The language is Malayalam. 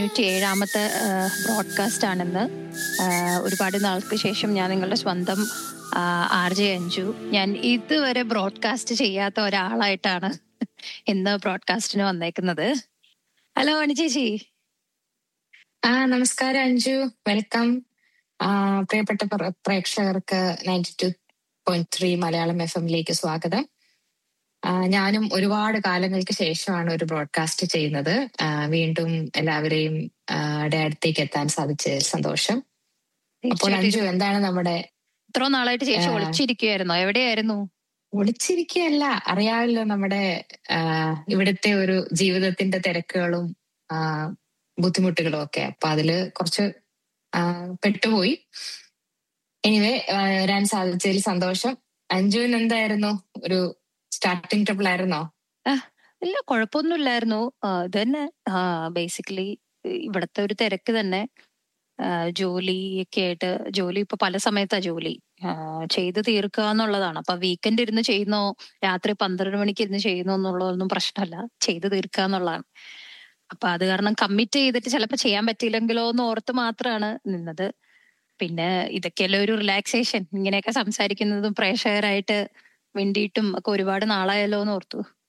97ാമത്തെ ബ്രോഡ്കാസ്റ്റ് ആണെന്ന്. ഒരുപാട് നാൾക്ക് ശേഷം ഞാൻ നിങ്ങളുടെ സ്വന്തം RJ അഞ്ജു. ഞാൻ ഇതുവരെ ബ്രോഡ്കാസ്റ്റ് ചെയ്യാത്ത ഒരാളായിട്ടാണ് ഇന്ന് ബ്രോഡ്കാസ്റ്റിന് വന്നേക്കുന്നത്. ഹലോ അണി ചേച്ചി. നമസ്കാരം അഞ്ജു, വെൽക്കം. പ്രിയപ്പെട്ട പ്രേക്ഷകർക്ക് 92.3 മലയാളം FM സ്വാഗതം. ഞാനും ഒരുപാട് കാലങ്ങൾക്ക് ശേഷമാണ് ഒരു ബ്രോഡ്കാസ്റ്റ് ചെയ്യുന്നത്. വീണ്ടും എല്ലാവരെയും അടുത്തേക്ക് എത്താൻ സാധിച്ചതിൽ സന്തോഷം. അപ്പോൾ അഞ്ജു, എന്താണ് നമ്മുടെ ഇത്ര നാളായിട്ട് ചേച്ചി ഒളിച്ചിരിക്കുകയായിരുന്നോ? എവിടെയായിരുന്നു? ഒളിച്ചിരിക്കുകയല്ല, അറിയാമല്ലോ നമ്മുടെ ഇവിടുത്തെ ഒരു ജീവിതത്തിന്റെ തിരക്കുകളും ബുദ്ധിമുട്ടുകളും ഒക്കെ. അപ്പൊ അതില് കുറച്ച് പെട്ടുപോയി. എനിവേ, വരാൻ സാധിച്ചതിൽ സന്തോഷം. അഞ്ജുവിന് എന്തായിരുന്നു, ഒരു സ്റ്റാർട്ടിംഗ് ട്രബിൾ ആയിരുന്നോ? ഇല്ല, കുഴപ്പമൊന്നുമില്ലായിരുന്നു. ഇത് തന്നെ ബേസിക്കലി ഇവിടത്തെ ഒരു തിരക്ക് തന്നെ. ജോലിയൊക്കെ ആയിട്ട്, ജോലി ഇപ്പൊ പല സമയത്താ ജോലി ചെയ്ത് തീർക്കുക എന്നുള്ളതാണ്. അപ്പൊ വീക്കെൻഡ് ഇരുന്ന് ചെയ്യുന്നോ, രാത്രി 12 മണിക്ക് ഇരുന്ന് ചെയ്യുന്നോ എന്നുള്ളതൊന്നും പ്രശ്നമല്ല, ചെയ്ത് തീർക്കുക എന്നുള്ളതാണ്. അപ്പൊ അത് കാരണം കമ്മിറ്റ് ചെയ്തിട്ട് ചിലപ്പോൾ ചെയ്യാൻ പറ്റിയില്ലെങ്കിലോ എന്ന് ഓർത്ത് മാത്രമാണ് നിന്നത്. പിന്നെ ഇതൊക്കെയല്ലേ ഒരു റിലാക്സേഷൻ, ഇങ്ങനെയൊക്കെ സംസാരിക്കുന്നതും പ്രേക്ഷകരായിട്ട് വേണ്ടിയിട്ടും ഒക്കെ ഒരുപാട് നാളായല്ലോ എന്ന് ഓർത്തു.